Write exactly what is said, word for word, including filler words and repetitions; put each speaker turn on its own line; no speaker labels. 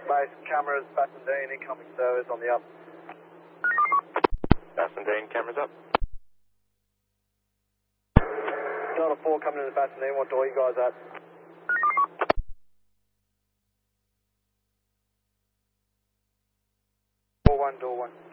base cameras, Bassendean, incoming service on the up.
Bassendean, cameras up.
Delta four coming into Bassendean, what door you guys at? Door one, door one.